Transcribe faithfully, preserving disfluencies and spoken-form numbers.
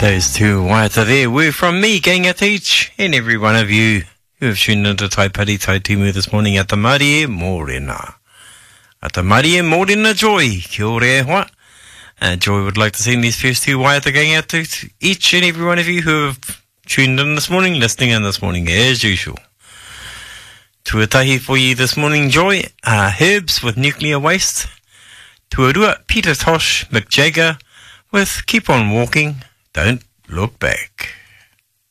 Those two waiata there were from me, going at each and every one of you who have tuned into Taipari Tai Timu this morning at the Marie Morena. At the Marie Morena Joy, kia ora e hoa. Uh, Joy would like to send these first two waiata going out to each and every one of you who have tuned in this morning, listening in this morning as usual. Tuatahi for you this morning, Joy, uh, Herbs with Nuclear Waste. Tuarua, Peter Tosh, Mick Jagger with Keep On Walking, Don't Look Back.